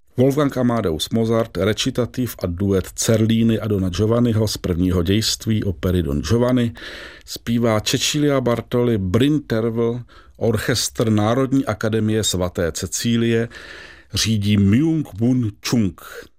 Wolfgang Amadeus Mozart, recitativ a duet Cerlini a Dona Giovanniho z prvního dějství opery Don Giovanni, zpívá Cecilia Bartoli, Bryn Tervel, orchestr Národní akademie svaté Cecílie, řídí Myung Whun Chung.